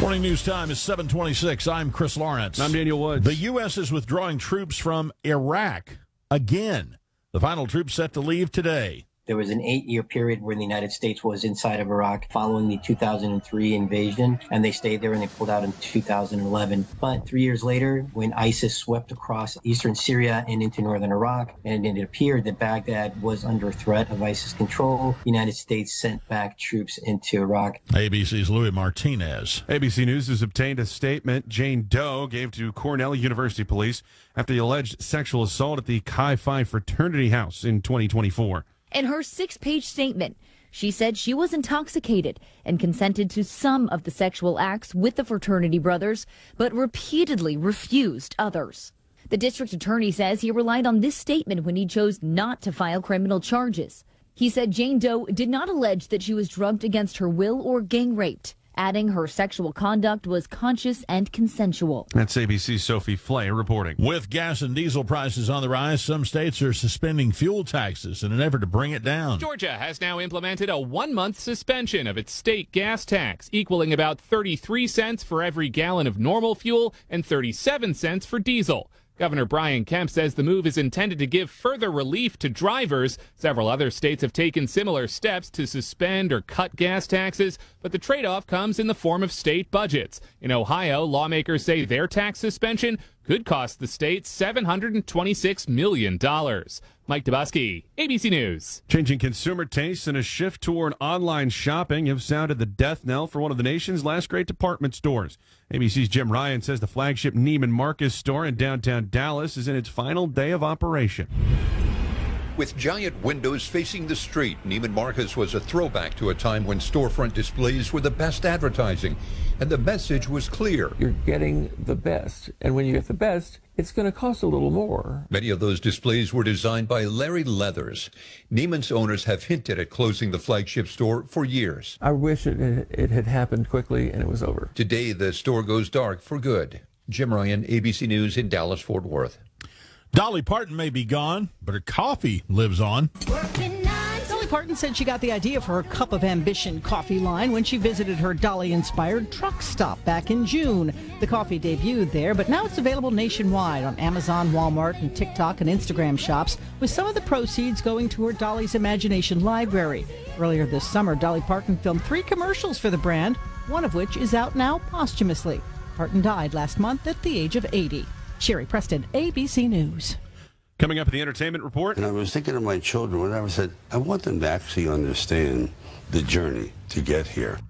Morning news time is 7:26. I'm Chris Lawrence. I'm Daniel Woods. The U.S. is withdrawing troops from Iraq again. The final troops set to leave today. There was an 8-year period where the United States was inside of Iraq following the 2003 invasion, and they stayed there and they pulled out in 2011. But 3 years later, when ISIS swept across eastern Syria and into northern Iraq, and it appeared that Baghdad was under threat of ISIS control, the United States sent back troops into Iraq. ABC's Louis Martinez. ABC News has obtained a statement Jane Doe gave to Cornell University Police after the alleged sexual assault at the Chi Phi fraternity house in 2024. In her 6-page statement, she said she was intoxicated and consented to some of the sexual acts with the fraternity brothers, but repeatedly refused others. The district attorney says he relied on this statement when he chose not to file criminal charges. He said Jane Doe did not allege that she was drugged against her will or gang raped, adding her sexual conduct was conscious and consensual. That's ABC's Sophie Flay reporting. With gas and diesel prices on the rise, some states are suspending fuel taxes in an effort to bring it down. Georgia has now implemented a 1-month suspension of its state gas tax, equaling about 33 cents for every gallon of normal fuel and 37 cents for diesel. Governor Brian Kemp says the move is intended to give further relief to drivers. Several other states have taken similar steps to suspend or cut gas taxes, but the trade-off comes in the form of state budgets. In Ohio, lawmakers say their tax suspension could cost the state $726 million. Mike Dubosky, ABC News. Changing consumer tastes and a shift toward online shopping have sounded the death knell for one of the nation's last great department stores. ABC's Jim Ryan says the flagship Neiman Marcus store in downtown Dallas is in its final day of operation. With giant windows facing the street, Neiman Marcus was a throwback to a time when storefront displays were the best advertising, and the message was clear. You're getting the best, and when you get the best, it's going to cost a little more. Many of those displays were designed by Larry Leathers. Neiman's owners have hinted at closing the flagship store for years. I wish it had happened quickly and it was over. Today, the store goes dark for good. Jim Ryan, ABC News in Dallas-Fort Worth. Dolly Parton may be gone, but her coffee lives on. Dolly Parton said she got the idea for her Cup of Ambition coffee line when she visited her Dolly-inspired truck stop back in June. The coffee debuted there, but now it's available nationwide on Amazon, Walmart, and TikTok and Instagram shops, with some of the proceeds going to her Dolly's Imagination Library. Earlier this summer, Dolly Parton filmed 3 commercials for the brand, one of which is out now posthumously. Parton died last month at the age of 80. Sherry Preston, ABC News. Coming up in the entertainment report. And I was thinking of my children when I said, I want them to actually understand the journey to get here.